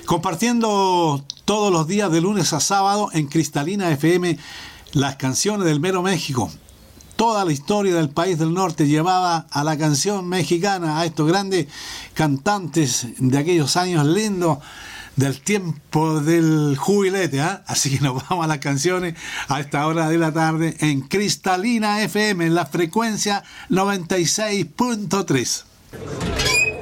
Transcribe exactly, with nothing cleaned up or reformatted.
Compartiendo todos los días de lunes a sábado en Cristalina F M las canciones del mero México. Toda la historia del país del norte llevada a la canción mexicana, a estos grandes cantantes de aquellos años lindos del tiempo del jubilete, ¿eh? Así que nos vamos a las canciones a esta hora de la tarde en Cristalina F M, en la frecuencia noventa y seis punto tres.